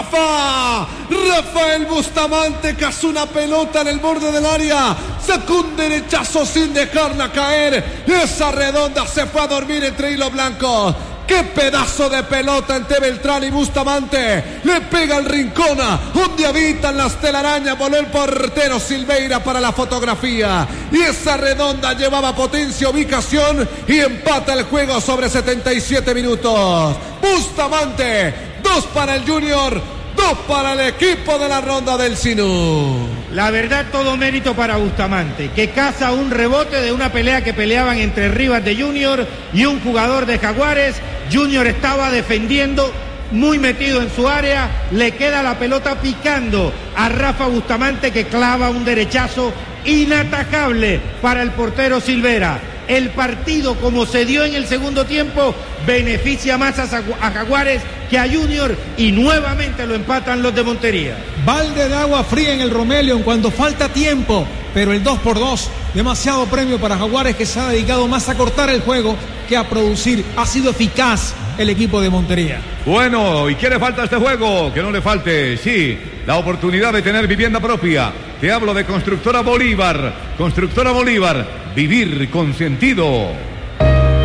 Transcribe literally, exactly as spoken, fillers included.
Rafa. Rafael Bustamante cazó una pelota en el borde del área. Sacó un derechazo sin dejarla caer. Esa redonda se fue a dormir entre hilos blancos. ¡Qué pedazo de pelota entre Beltrán y Bustamante! Le pega al rincona, donde habitan las telarañas. Voló el portero Silveira para la fotografía. Y esa redonda llevaba potencia, ubicación y empata el juego sobre setenta y siete minutos. Bustamante, dos para el Junior, dos para el equipo de la Ronda del Sinú. La verdad, todo mérito para Bustamante, que caza un rebote de una pelea que peleaban entre Rivas de Junior y un jugador de Jaguares. Junior estaba defendiendo, muy metido en su área, le queda la pelota picando a Rafa Bustamante, que clava un derechazo inatajable para el portero Silvera. El partido, como se dio en el segundo tiempo, beneficia más a Jaguares que a Junior, y nuevamente lo empatan los de Montería. Balde de agua fría en el Romelion cuando falta tiempo, pero el dos por dos, demasiado premio para Jaguares, que se ha dedicado más a cortar el juego que a producir. Ha sido eficaz el equipo de Montería. Bueno, ¿y qué le falta a este juego? Que no le falte, sí, la oportunidad de tener vivienda propia. Te hablo de Constructora Bolívar. Constructora Bolívar, vivir con sentido.